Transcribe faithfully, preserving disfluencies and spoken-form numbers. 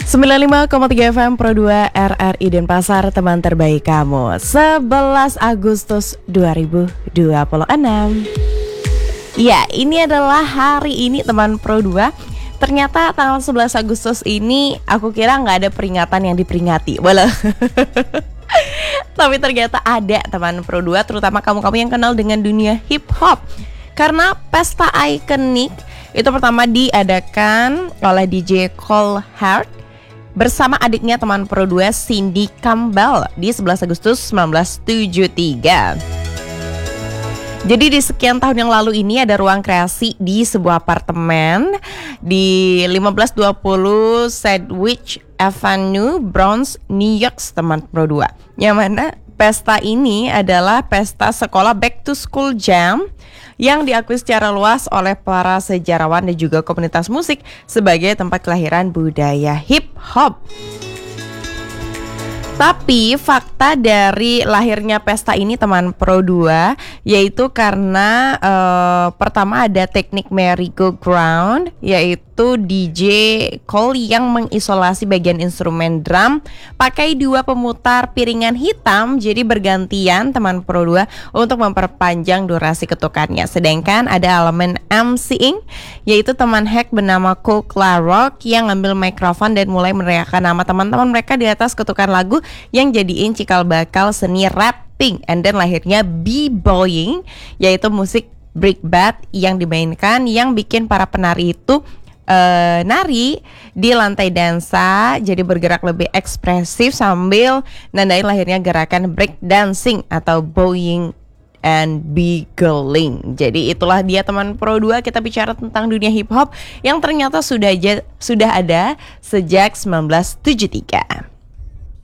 sembilan puluh lima koma tiga F M Pro dua R R I Denpasar, teman terbaik kamu. sebelas Agustus dua ribu dua puluh enam. Ya, ini adalah hari ini teman Pro dua. Ternyata tanggal sebelas Agustus ini aku kira gak ada peringatan yang diperingati. Walah. Tapi ternyata ada teman Pro dua, terutama kamu-kamu yang kenal dengan dunia hip hop. Karena pesta ikonik itu pertama diadakan oleh D J Cole Hart bersama adiknya teman Pro dua Cindy Campbell di sebelas Agustus seribu sembilan ratus tujuh puluh tiga. Jadi di sekian tahun yang lalu ini ada ruang kreasi di sebuah apartemen di lima belas dua puluh Sedgwick Avenue, Bronx, New York, teman Pro dua. Yang mana pesta ini adalah pesta sekolah Back to School Jam yang diakui secara luas oleh para sejarawan dan juga komunitas musik sebagai tempat kelahiran budaya hip hop. Tapi fakta dari lahirnya pesta ini teman Pro dua yaitu karena uh, pertama ada teknik merry-go-round, yaitu D J Cole yang mengisolasi bagian instrumen drum pakai dua pemutar piringan hitam, jadi bergantian teman Pro dua untuk memperpanjang durasi ketukannya. Sedangkan ada elemen emceeing, yaitu teman hack bernama Cole Clark yang ngambil mikrofon dan mulai meneriakkan nama teman-teman mereka di atas ketukan lagu yang jadiin cikal bakal seni rapping. And then lahirnya b-boying, yaitu musik breakbeat yang dimainkan yang bikin para penari itu uh, nari di lantai dansa, jadi bergerak lebih ekspresif sambil nandain lahirnya gerakan break dancing atau bowing and beagling. Jadi itulah dia teman Pro dua, kita bicara tentang dunia hip hop yang ternyata sudah aja, sudah ada sejak seribu sembilan ratus tujuh puluh tiga.